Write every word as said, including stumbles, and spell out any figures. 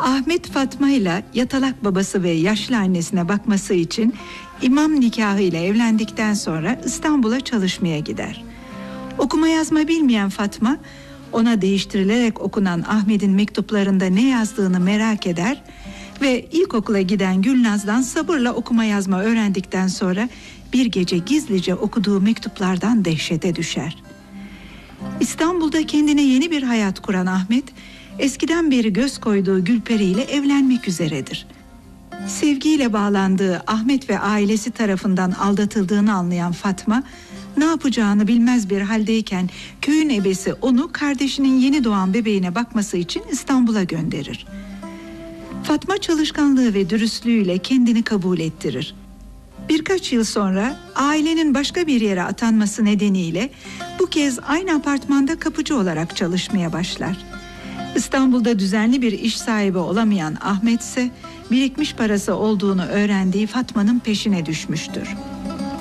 Ahmet Fatma ile yatalak babası ve yaşlı annesine bakması için imam nikahıyla evlendikten sonra İstanbul'a çalışmaya gider. Okuma yazma bilmeyen Fatma, ona değiştirilerek okunan Ahmet'in mektuplarında ne yazdığını merak eder ve ilkokula giden Gülnaz'dan sabırla okuma yazma öğrendikten sonra bir gece gizlice okuduğu mektuplardan dehşete düşer. İstanbul'da kendine yeni bir hayat kuran Ahmet, eskiden beri göz koyduğu Gülperi ile evlenmek üzeredir. Sevgiyle bağlandığı Ahmet ve ailesi tarafından aldatıldığını anlayan Fatma, ne yapacağını bilmez bir haldeyken köyün ebesi onu kardeşinin yeni doğan bebeğine bakması için İstanbul'a gönderir. Fatma çalışkanlığı ve dürüstlüğüyle kendini kabul ettirir. Birkaç yıl sonra ailenin başka bir yere atanması nedeniyle bu kez aynı apartmanda kapıcı olarak çalışmaya başlar. İstanbul'da düzenli bir iş sahibi olamayan Ahmet ise birikmiş parası olduğunu öğrendiği Fatma'nın peşine düşmüştür.